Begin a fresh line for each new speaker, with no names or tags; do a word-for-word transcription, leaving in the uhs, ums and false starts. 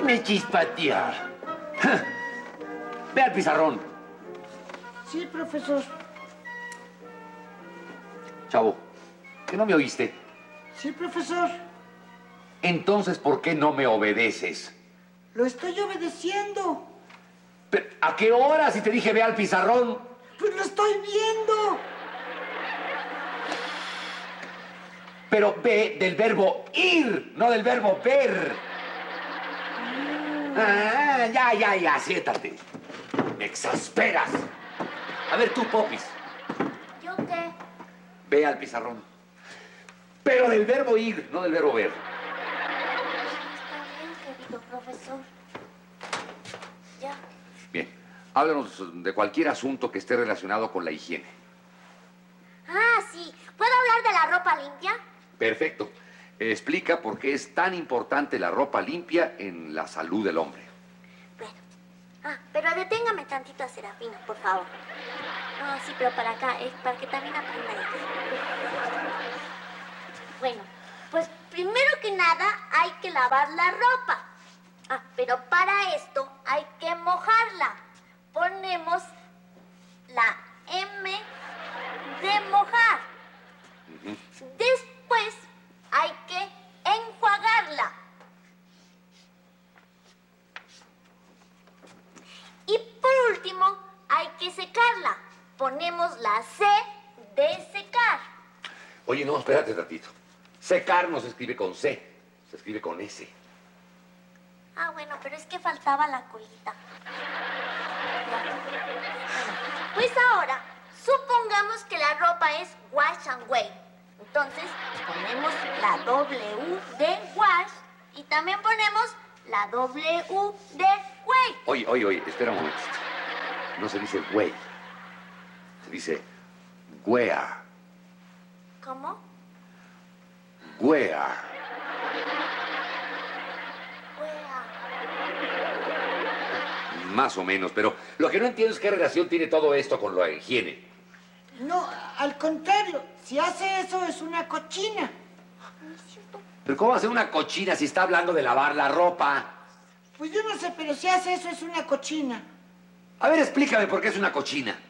Déjame chispatear. Ve al pizarrón.
Sí, profesor.
Chavo, ¿que no me oíste?
Sí, profesor.
Entonces, ¿por qué no me obedeces?
Lo estoy obedeciendo.
Pero, ¿a qué hora si te dije ve al pizarrón?
Pues lo estoy viendo.
Pero ve del verbo ir, no del verbo ver. Ah, ya, ya, ya, siéntate. Me exasperas. A ver tú, Popis.
¿Yo qué?
Ve al pizarrón. Pero del verbo ir, no del verbo ver.
Está bien, querido profesor. Ya.
Bien, háblanos de cualquier asunto que esté relacionado con la higiene.
Ah, sí. ¿Puedo hablar de la ropa limpia?
Perfecto. Explica por qué es tan importante la ropa limpia en la salud del hombre.
Bueno. Ah, pero deténgame tantito a Serafina, por favor. No, sí, pero para acá, es para que también aprenda ella. Bueno, pues primero que nada hay que lavar la ropa. Ah, pero para esto hay que mojarla. Ponemos la M de mojar.
Uh-huh.
Después hay que enjuagarla. Y por último hay que secarla. Ponemos la C de secar.
Oye, no, espérate tantito. Secar no se escribe con C, se escribe con S.
Ah, bueno, pero es que faltaba la colita. Pues ahora, supongamos que la ropa es wash and wait. Entonces, ponemos la W de wash y también ponemos la W de wait.
Oye, oye, oye, espera un momento. No se dice güey, se dice güea.
¿Cómo?
Güea.
Wea.
Más o menos, pero lo que no entiendo es qué relación tiene todo esto con la higiene.
No, al contrario. Si hace eso es una cochina.
No es cierto.
¿Pero cómo hacer una cochina si está hablando de lavar la ropa?
Pues yo no sé, pero si hace eso es una cochina.
A ver, explícame por qué es una cochina.